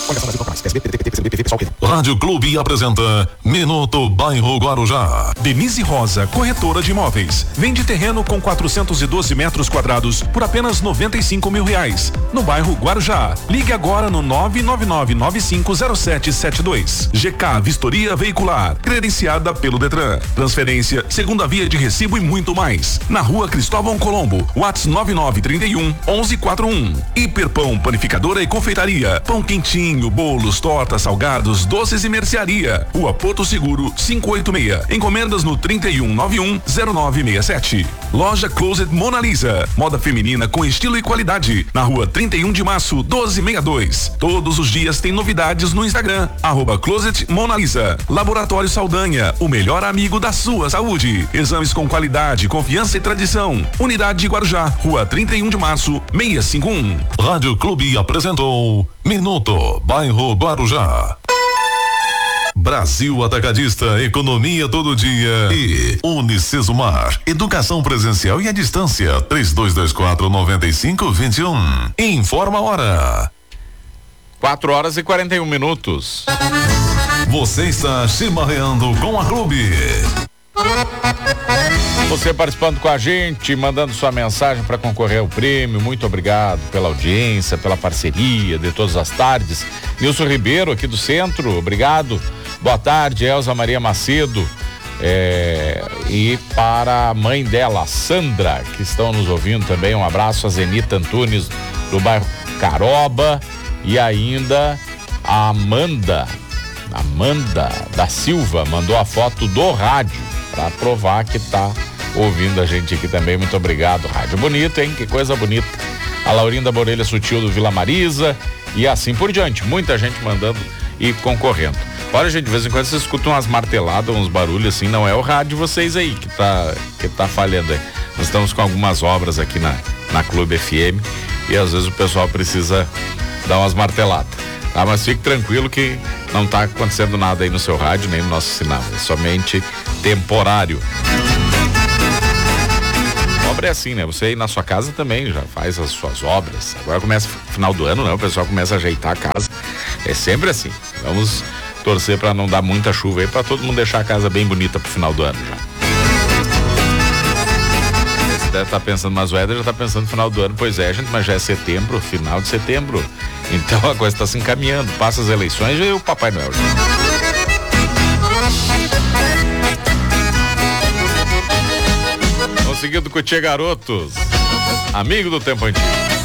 Rádio Clube apresenta Minuto Bairro Guarujá. Denise Rosa, corretora de imóveis, vende terreno com 412 metros quadrados por apenas R$95 mil, no bairro Guarujá. Ligue agora no 999950772. GK Vistoria Veicular, credenciada pelo Detran. Transferência, segunda via de recibo e muito mais. Na Rua Cristóvão Colombo, WhatsApp 9931-1141. Hiperpão Panificadora e Confeitaria, pão quentinho, bolos, tortas, salgados, doces e mercearia. Rua Porto Seguro 586. Encomendas no 3191-0967. Loja Closet Mona Lisa, moda feminina com estilo e qualidade. Na Rua 31 de Março 1262. Todos os dias tem novidades no Instagram, @Closet Mona Lisa. Laboratório Saldanha, o melhor amigo da sua saúde. Exames com qualidade, confiança e tradição. Unidade de Guarujá, Rua 31 de Março 651. Rádio Clube apresentou Minuto Bairro Guarujá. Brasil Atacadista, economia todo dia. E Unicesumar, educação presencial e à distância. 3224-9521. Informa a hora. 4h41. Você está chimarreando com a Clube. Você participando com a gente, mandando sua mensagem para concorrer ao prêmio, muito obrigado pela audiência, pela parceria de todas as tardes. Nilson Ribeiro, aqui do centro, obrigado. Boa tarde, Elza Maria Macedo. E para a mãe dela, Sandra, que estão nos ouvindo também, um abraço a Zenita Antunes, do bairro Caroba, e ainda a Amanda da Silva, mandou a foto do rádio, para provar que tá ouvindo a gente aqui também. Muito obrigado, rádio bonito, hein? Que coisa bonita. A Laurinda Borelha Sutil do Vila Marisa e assim por diante, muita gente mandando e concorrendo. Olha, gente, de vez em quando vocês escutam umas marteladas, uns barulhos assim, não é o rádio de vocês aí que tá falhando aí. Nós estamos com algumas obras aqui na Clube FM e às vezes o pessoal precisa dar umas marteladas, tá? Mas fique tranquilo que não tá acontecendo nada aí no seu rádio, nem no nosso sinal, é somente temporário. Obra é assim, né? Você aí na sua casa também já faz as suas obras. Agora começa final do ano, né? O pessoal começa a ajeitar a casa. É sempre assim. Vamos torcer para não dar muita chuva aí, para todo mundo deixar a casa bem bonita pro final do ano já. Você deve estar pensando, mas o Éder já tá pensando no final do ano. Pois é, gente, mas já é setembro, final de setembro. Então a coisa está se encaminhando. Passa as eleições e o Papai Noel já. Seguido com o Tchê Garotos, amigo do tempo antigo.